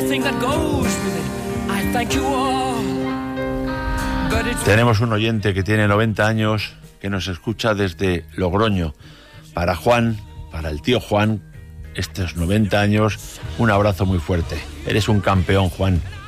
everything that goes with it. I thank you all. But it's... Tenemos un oyente que tiene 90 años que nos escucha desde Logroño. Para Juan, para el tío Juan, estos 90 años, un abrazo muy fuerte. Eres un campeón, Juan.